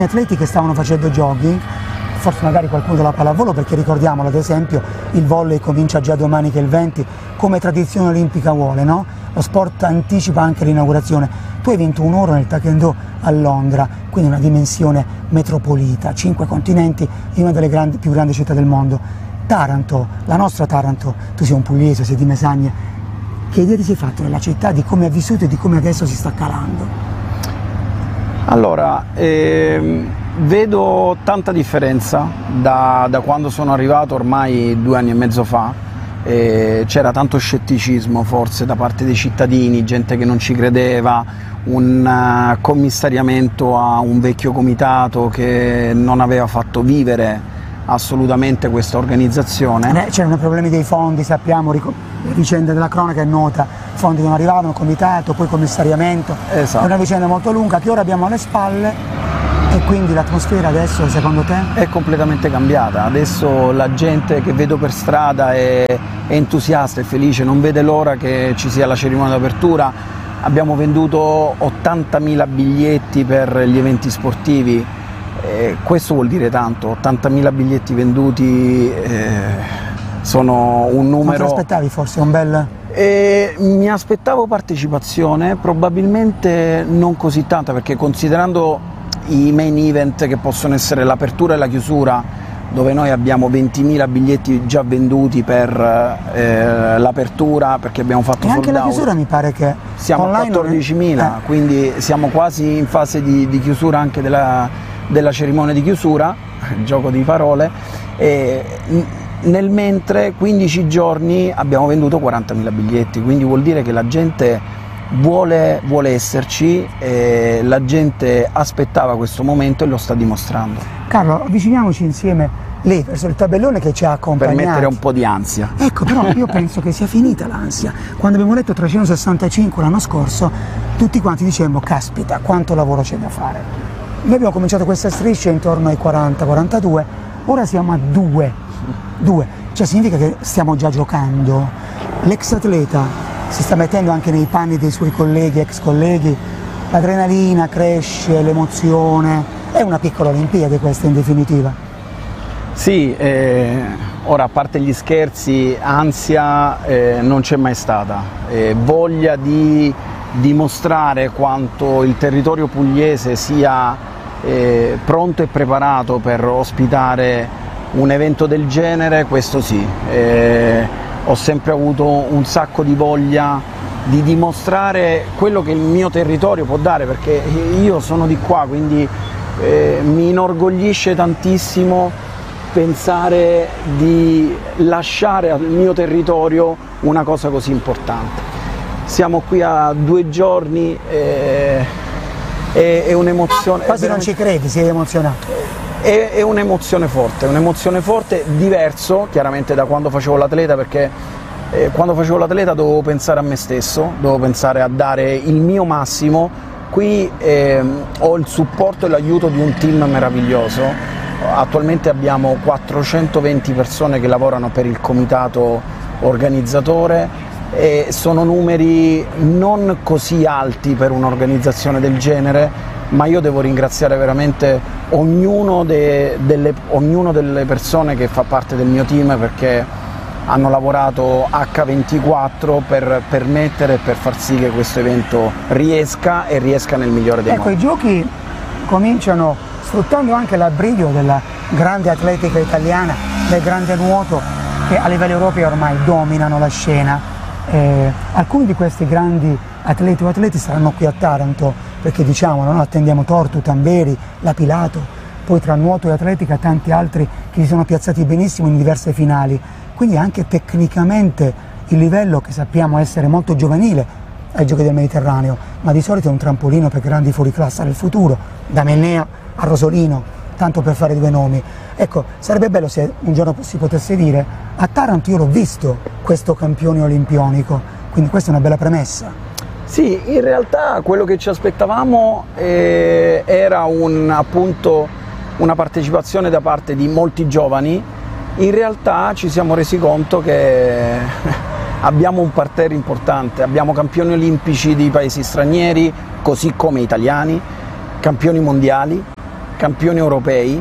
atleti che stavano facendo jogging, forse magari qualcuno della pallavolo, perché ricordiamolo, ad esempio il volley comincia già domani che è il 20, come tradizione olimpica vuole, no? Lo sport anticipa anche l'inaugurazione. Tu hai vinto un oro nel taekwondo a Londra, quindi una dimensione metropolita, 5 continenti in una delle più grandi città del mondo. Taranto, la nostra Taranto, tu sei un pugliese, sei di Mesagne, che idea ti sei fatto della città, di come ha vissuto e di come adesso si sta calando? Allora, vedo tanta differenza da quando sono arrivato ormai 2 anni e mezzo fa. C'era tanto scetticismo forse da parte dei cittadini, gente che non ci credeva, un commissariamento a un vecchio comitato che non aveva fatto vivere assolutamente questa organizzazione. C'erano problemi dei fondi, sappiamo, vicenda della cronaca è nota, fondi non arrivavano, comitato, poi commissariamento, esatto. È una vicenda molto lunga che ora abbiamo alle spalle. E quindi l'atmosfera adesso, secondo te? È completamente cambiata. Adesso la gente che vedo per strada è entusiasta, è felice, non vede l'ora che ci sia la cerimonia d'apertura. Abbiamo venduto 80.000 biglietti per gli eventi sportivi. Questo vuol dire tanto, 80.000 biglietti venduti sono un numero... Non te l'aspettavi forse un bel... Mi aspettavo partecipazione, probabilmente non così tanta, perché considerando i main event che possono essere l'apertura e la chiusura, dove noi abbiamo 20.000 biglietti già venduti per l'apertura, perché abbiamo fatto sold out. E anche la chiusura mi pare che siamo a 14.000, quindi siamo quasi in fase di chiusura anche della cerimonia di chiusura, gioco di parole, e nel mentre 15 giorni abbiamo venduto 40.000 biglietti, quindi vuol dire che la gente vuole esserci, la gente aspettava questo momento e lo sta dimostrando. Carlo, avviciniamoci insieme lì verso il tabellone che ci ha accompagnati. Per mettere un po' di ansia. Ecco, però io penso che sia finita l'ansia. Quando abbiamo letto 365 l'anno scorso, tutti quanti dicevamo, caspita, quanto lavoro c'è da fare. Noi abbiamo cominciato questa striscia intorno ai 40-42, ora siamo a 2. Cioè significa che stiamo già giocando. L'ex atleta si sta mettendo anche nei panni dei suoi colleghi, ex colleghi, l'adrenalina cresce, l'emozione, è una piccola Olimpiade questa in definitiva. Sì, ora a parte gli scherzi, ansia non c'è mai stata, voglia di dimostrare quanto il territorio pugliese sia pronto e preparato per ospitare un evento del genere, questo sì. Ho sempre avuto un sacco di voglia di dimostrare quello che il mio territorio può dare, perché io sono di qua, quindi mi inorgoglisce tantissimo pensare di lasciare al mio territorio una cosa così importante. Siamo qui a 2 giorni, è un'emozione. Quasi non ci credi, sei emozionato. È un'emozione forte, diverso chiaramente da quando facevo l'atleta, perché quando facevo l'atleta dovevo pensare a me stesso, dovevo pensare a dare il mio massimo. Qui ho il supporto e l'aiuto di un team meraviglioso. Attualmente abbiamo 420 persone che lavorano per il comitato organizzatore e sono numeri non così alti per un'organizzazione del genere, ma io devo ringraziare veramente ognuno delle persone che fa parte del mio team, perché hanno lavorato H24 per permettere e per far sì che questo evento riesca nel migliore dei modi. Ecco, i giochi cominciano sfruttando anche l'abbrigo della grande atletica italiana, del grande nuoto, che a livello europeo ormai dominano la scena. Alcuni di questi grandi atleti o atleti saranno qui a Taranto, perché diciamolo, no? Attendiamo Tortu, Tamberi, Lapilato, poi tra nuoto e atletica tanti altri che si sono piazzati benissimo in diverse finali, quindi anche tecnicamente il livello, che sappiamo essere molto giovanile ai Giochi del Mediterraneo, ma di solito è un trampolino per grandi fuoriclasse del futuro, da Mennea a Rosolino, tanto per fare 2 nomi. Ecco, sarebbe bello se un giorno si potesse dire, a Taranto io l'ho visto questo campione olimpionico, quindi questa è una bella premessa. Sì, in realtà quello che ci aspettavamo era appunto una partecipazione da parte di molti giovani. In realtà ci siamo resi conto che abbiamo un parterre importante, abbiamo campioni olimpici di paesi stranieri, così come italiani, campioni mondiali, campioni europei